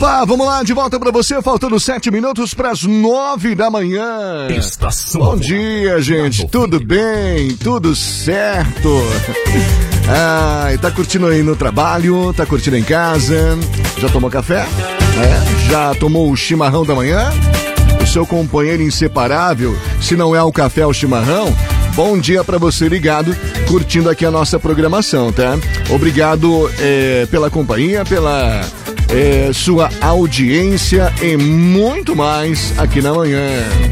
Opa, vamos lá, de volta pra você, faltando 7 minutos pras 9 da manhã. Estação. Bom dia, gente, tudo bem? Tudo certo? Tá curtindo aí no trabalho, tá curtindo em casa, já tomou café? Já tomou o chimarrão da manhã? O seu companheiro inseparável, se não é o café, é o chimarrão? Bom dia pra você ligado, curtindo aqui a nossa programação, tá? Obrigado pela companhia, pela sua audiência e muito mais aqui na manhã.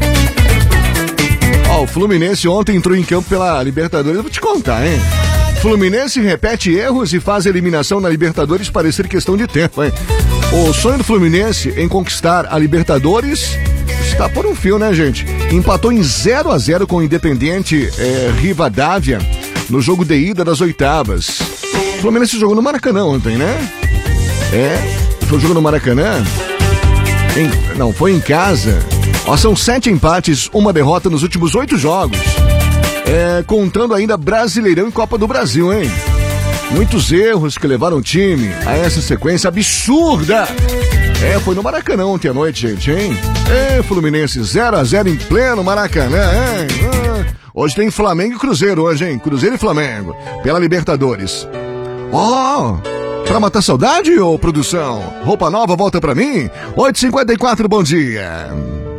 O Fluminense ontem entrou em campo pela Libertadores, eu vou te contar, hein? Fluminense repete erros e faz a eliminação na Libertadores parecer questão de tempo, hein? O sonho do Fluminense em conquistar a Libertadores está por um fio, né, gente? Empatou em 0-0 com o Independiente Rivadavia no jogo de ida das oitavas. O Fluminense jogou no Maracanã ontem, né? Foi o jogo no Maracanã? Não, foi em casa. São 7 empates, uma derrota nos últimos 8 jogos. Contando ainda Brasileirão e Copa do Brasil, hein? Muitos erros que levaram o time a essa sequência absurda. Foi no Maracanã ontem à noite, gente, hein? Fluminense 0-0 em pleno Maracanã, hein? Hoje tem Flamengo e Cruzeiro hoje, hein? Cruzeiro e Flamengo, pela Libertadores. Pra matar saudade, ô produção? Roupa nova volta pra mim? 8h54, bom dia.